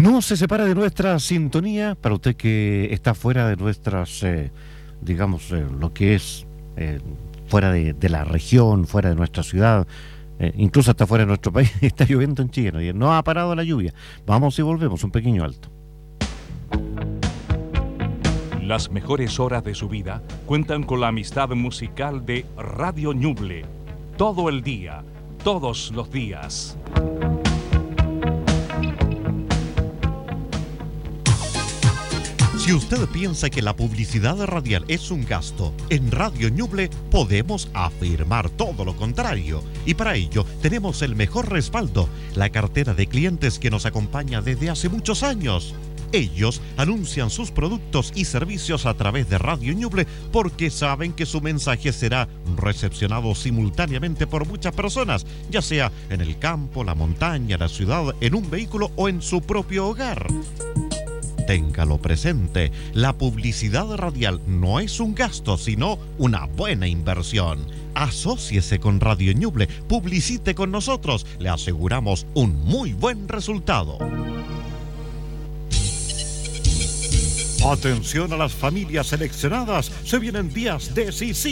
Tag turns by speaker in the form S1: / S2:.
S1: No se separa de nuestra sintonía, para usted que está fuera de nuestras, lo que es fuera de la región, fuera de nuestra ciudad, incluso hasta fuera de nuestro país. Está lloviendo en Chile, ¿no? Y no ha parado la lluvia. Vamos y volvemos, un pequeño alto.
S2: Las mejores horas de su vida cuentan con la amistad musical de Radio Ñuble. Todo el día, todos los días.
S3: Si usted piensa que la publicidad radial es un gasto, en Radio Ñuble podemos afirmar todo lo contrario. Y para ello tenemos el mejor respaldo, la cartera de clientes que nos acompaña desde hace muchos años. Ellos anuncian sus productos y servicios a través de Radio Ñuble porque saben que su mensaje será recepcionado simultáneamente por muchas personas, ya sea en el campo, la montaña, la ciudad, en un vehículo o en su propio hogar. Téngalo presente, la publicidad radial no es un gasto, sino una buena inversión. Asóciese con Radio Ñuble, publicite con nosotros, le aseguramos un muy buen resultado. Atención a las familias seleccionadas, se vienen días decisivos.